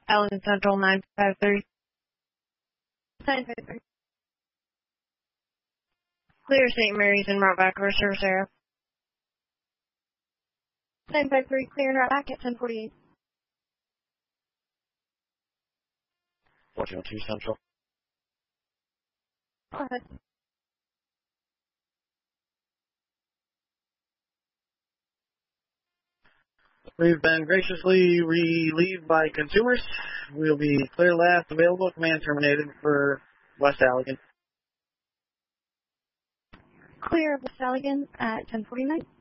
Allen Central 953. 953. Clear St. Mary's and route back over service area. 953, clear and route back at 1048. 1402 Central. Go ahead. We've been graciously relieved by consumers. We'll be clear last available. Command terminated for West Allegan. Clear of West Allegan at 1049.